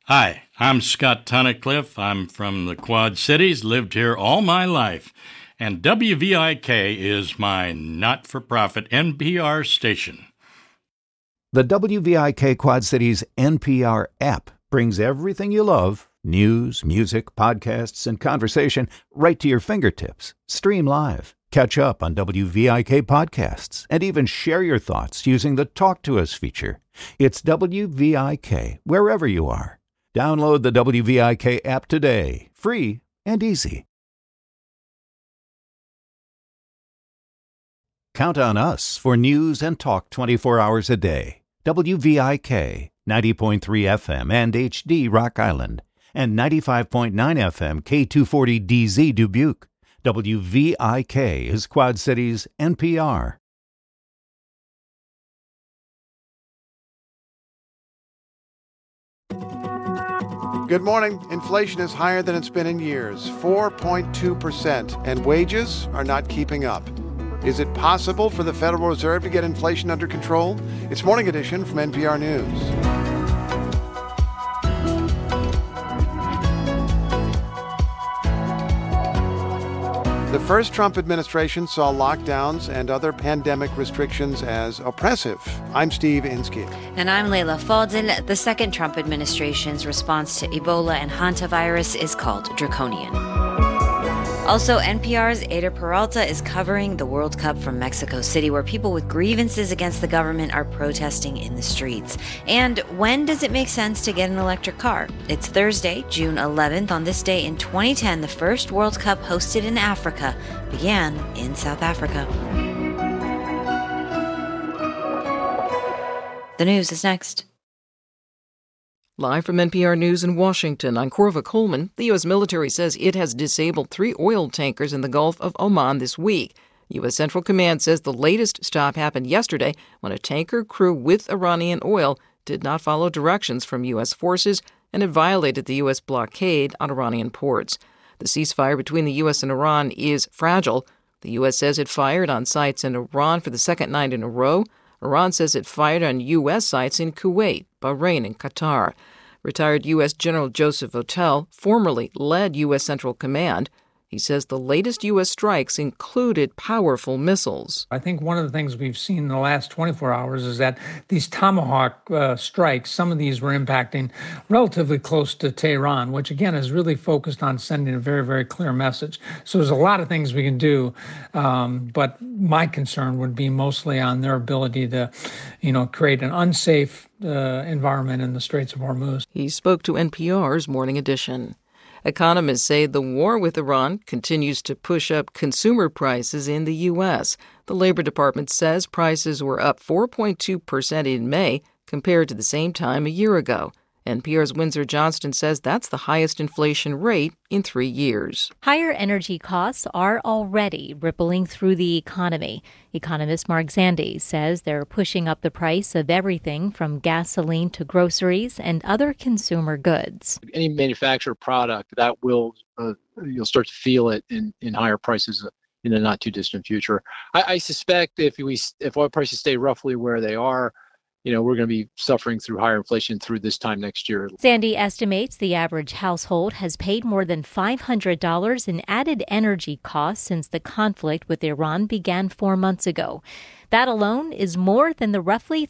Hi, I'm Scott Tunnicliffe. I'm from the Quad Cities, lived here all my life, and WVIK is my not-for-profit NPR station. The WVIK Quad Cities NPR app brings everything you love, news, music, podcasts, and conversation, right to your fingertips. Stream live, catch up on WVIK podcasts, and even share your thoughts using the Talk to Us feature. It's WVIK wherever you are. Download the WVIK app today, free and easy. Count on us for news and talk 24 hours a day. WVIK, 90.3 FM and HD Rock Island, and 95.9 FM K240DZ Dubuque. WVIK is Quad Cities NPR. Good morning. Inflation is higher than it's been in years, 4.2%, and wages are not keeping up. Is it possible for the Federal Reserve to get inflation under control? It's Morning Edition from NPR News. The first Trump administration saw lockdowns and other pandemic restrictions as oppressive. I'm Steve Inskeep. And I'm Leila Fadel. The second Trump administration's response to Ebola and hantavirus is called draconian. Also, NPR's Ada Peralta is covering the World Cup from Mexico City, where people with grievances against the government are protesting in the streets. And when does it make sense to get an electric car? It's Thursday, June 11th. On this day in 2010, the first World Cup hosted in Africa began in South Africa. The news is next. Live from NPR News in Washington, I'm Corva Coleman. The U.S. military says it has disabled 3 oil tankers in the Gulf of Oman this week. U.S. Central Command says the latest stop happened yesterday when a tanker crew with Iranian oil did not follow directions from U.S. forces and it violated the U.S. blockade on Iranian ports. The ceasefire between the U.S. and Iran is fragile. The U.S. says it fired on sites in Iran for the second night in a row. Iran says it fired on U.S. sites in Kuwait, Bahrain, and Qatar. Retired U.S. General Joseph Votel formerly led U.S. Central Command. He says the latest U.S. strikes included powerful missiles. I think one of the things we've seen in the last 24 hours is that these Tomahawk strikes, some of these were impacting relatively close to Tehran, which again is really focused on sending a very, very clear message. So there's a lot of things we can do, but my concern would be mostly on their ability to, create an unsafe environment in the Straits of Hormuz. He spoke to NPR's Morning Edition. Economists say the war with Iran continues to push up consumer prices in the U.S. The Labor Department says prices were up 4.2% in May compared to the same time a year ago. NPR's Windsor Johnston says that's the highest inflation rate in 3 years. Higher energy costs are already rippling through the economy. Economist Mark Zandi says they're pushing up the price of everything from gasoline to groceries and other consumer goods. Any manufactured product that will, you'll start to feel it in higher prices in the not too distant future. I suspect if oil prices stay roughly where they are, we're going to be suffering through higher inflation through this time next year. Sandy estimates the average household has paid more than $500 in added energy costs since the conflict with Iran began 4 months ago. That alone is more than the roughly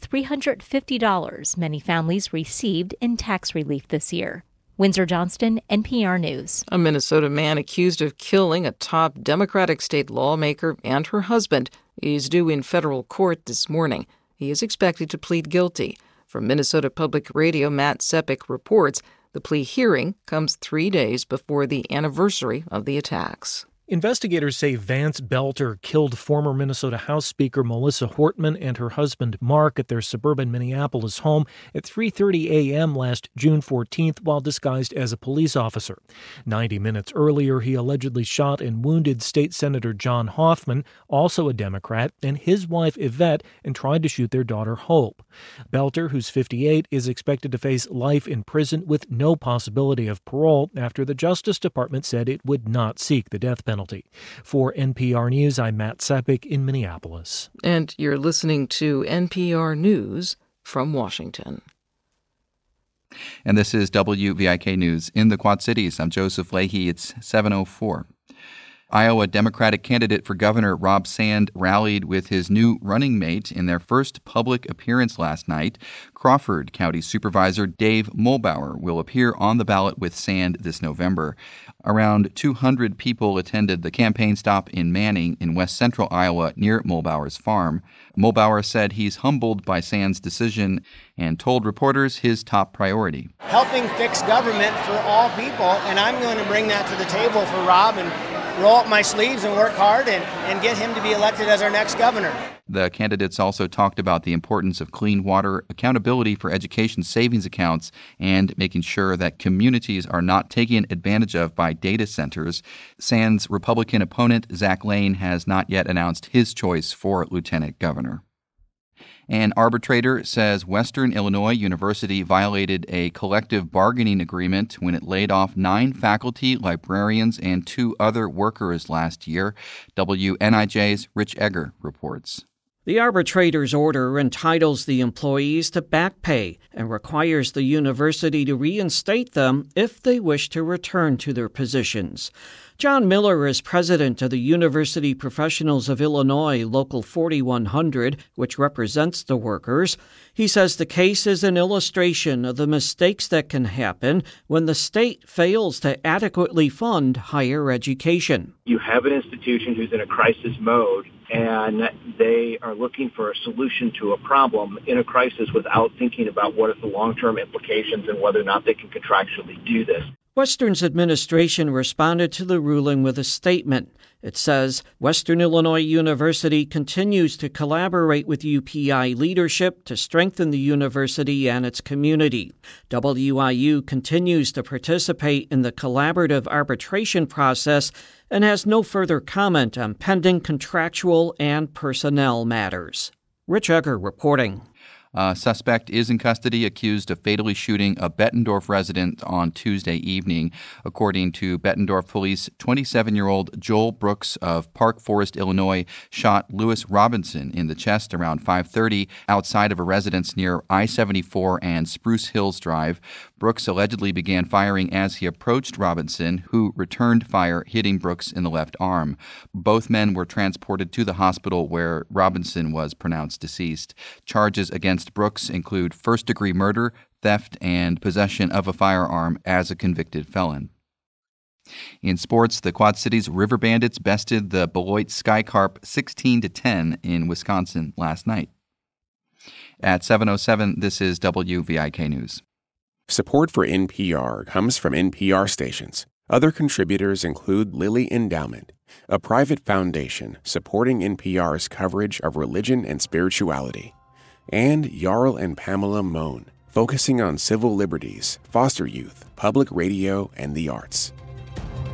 $350 many families received in tax relief this year. Windsor Johnston, NPR News. A Minnesota man accused of killing a top Democratic state lawmaker and her husband is due in federal court this morning. He is expected to plead guilty. From Minnesota Public Radio, Matt Sepik reports the plea hearing comes 3 days before the anniversary of the attacks. Investigators say Vance Belter killed former Minnesota House Speaker Melissa Hortman and her husband Mark at their suburban Minneapolis home at 3:30 a.m. last June 14th while disguised as a police officer. 90 minutes earlier, he allegedly shot and wounded State Senator John Hoffman, also a Democrat, and his wife Yvette, and tried to shoot their daughter Hope. Belter, who's 58, is expected to face life in prison with no possibility of parole after the Justice Department said it would not seek the death penalty. For NPR News, I'm Matt Sepik in Minneapolis. And you're listening to NPR News from Washington. And this is WVIK News in the Quad Cities. I'm Joseph Leahy. It's 7:04. Iowa Democratic candidate for governor Rob Sand rallied with his new running mate in their first public appearance last night. Crawford County Supervisor Dave Mulbauer will appear on the ballot with Sand this November. Around 200 people attended the campaign stop in Manning in west central Iowa near Mulbauer's farm. Mulbauer said he's humbled by Sand's decision and told reporters his top priority: helping fix government for all people, and I'm going to bring that to the table for Rob and roll up my sleeves and work hard and get him to be elected as our next governor. The candidates also talked about the importance of clean water, accountability for education savings accounts, and making sure that communities are not taken advantage of by data centers. Sand's Republican opponent, Zach Lane, has not yet announced his choice for lieutenant governor. An arbitrator says Western Illinois University violated a collective bargaining agreement when it laid off 9 faculty, librarians, and 2 other workers last year. WNIJ's Rich Egger reports. The arbitrator's order entitles the employees to back pay and requires the university to reinstate them if they wish to return to their positions. John Miller is president of the University Professionals of Illinois Local 4100, which represents the workers. He says the case is an illustration of the mistakes that can happen when the state fails to adequately fund higher education. You have an institution who's in a crisis mode, and they are looking for a solution to a problem in a crisis without thinking about what are the long-term implications and whether or not they can contractually do this. Western's administration responded to the ruling with a statement. It says, Western Illinois University continues to collaborate with UPI leadership to strengthen the university and its community. WIU continues to participate in the collaborative arbitration process and has no further comment on pending contractual and personnel matters. Rich Egger reporting. A suspect is in custody, accused of fatally shooting a Bettendorf resident on Tuesday evening. According to Bettendorf police, 27-year-old Joel Brooks of Park Forest, Illinois, shot Lewis Robinson in the chest around 5:30 outside of a residence near I-74 and Spruce Hills Drive. Brooks allegedly began firing as he approached Robinson, who returned fire, hitting Brooks in the left arm. Both men were transported to the hospital where Robinson was pronounced deceased. Charges against Brooks include first-degree murder, theft, and possession of a firearm as a convicted felon. In sports, the Quad Cities River Bandits bested the Beloit Skycarp 16-10 in Wisconsin last night. At 7:07, this is WVIK News. Support for NPR comes from NPR stations. Other contributors include Lilly Endowment, a private foundation supporting NPR's coverage of religion and spirituality, and Jarl and Pamela Mohn, focusing on civil liberties, foster youth, public radio, and the arts.